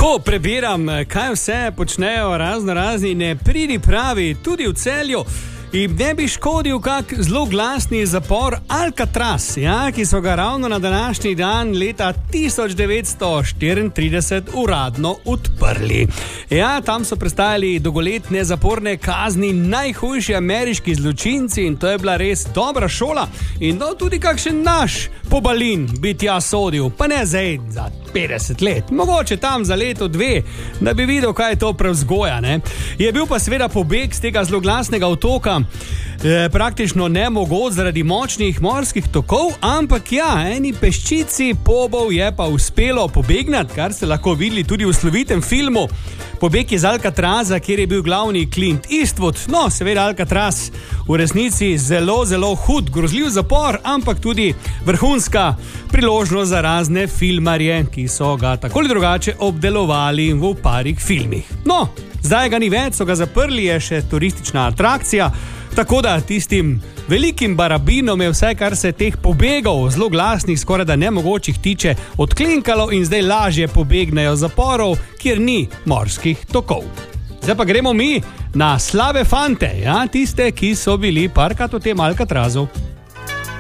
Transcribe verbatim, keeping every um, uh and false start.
Ko prebiram, kaj vse počnejo razno razni nepridipravi tudi v Celju, in ne bi škodil kak zelo glasni zapor Alcatraz, ja, ki so ga ravno na današnji dan leta tisoč devetsto štiriintrideset uradno odprli. Ja, tam so prestajali dolgoletne zaporne kazni najhujši ameriški zločinci in to je bila res dobra šola. In no, tudi kakšen naš pobalin bi tja sodil, pa ne zdaj za petdeset let, mogoče tam za leto dve, da bi videl, kaj je to prevzgoja, ne. Je bil pa seveda pobeg z tega zloglasnega otoka eh, praktično nemogoč zaradi močnih morskih tokov, ampak ja, eni peščici pobov je pa uspelo pobegnati, kar ste lahko videli tudi v slovitem filmu Pobeg iz Alcatraza, kjer je bil glavni Clint Eastwood. No, seveda Alcatraz v resnici zelo, zelo hud, grozljiv zapor, ampak tudi vrhunska priložnost za razne filmarje, ki so ga tako ali drugače obdelovali v parih filmih. No, zdaj ga ni več, so ga zaprli, je še turistična atrakcija, tako da tistim velikim barabinom je vse, kar se teh pobegov zelo glasnih, skoraj da nemogočih tiče, odklenkalo in zdaj lažje pobegnejo zaporov, kjer ni morskih tokov. Zdaj pa gremo mi na slabe fante, ja, tiste, ki so bili parkrat v tem Alcatrazu.